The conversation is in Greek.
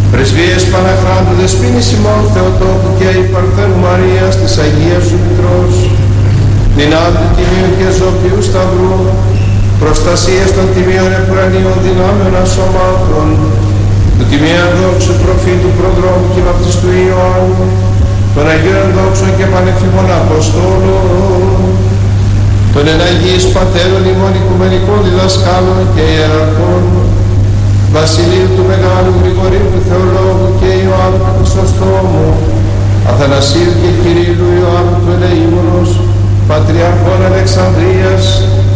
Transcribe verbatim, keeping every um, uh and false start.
Πρεσβείες Παναχράντου Δεσποίνης ημών Θεοτόκου και η Παρθένου Μαρίας της Αγίας σου Μητρός, δυνάμει του Τιμίου και Ζωπιού Σταυρού, προστασίες των Τιμίων Επουρανίων δυνάμεων ασωμάτων, του Τιμίου Δόξου Προφήτου Προδρόμου και Βαπτιστού Ιωάννου, των Αγίων Δόξων και Πανεφήμων Αποστόλων, των εναγείς Πατέρων ημών Οικουμενικών Διδασκάλων και Ιεραρχών, Βασιλείου του Μεγάλου Γρηγορίου του Θεολόγου και Ιωάννου του Χρυσοστόμου, Αθανασίου και Κυρίλλου Ιωάννου του Ελεήμονος, Πατριαρχών Αλεξανδρίας,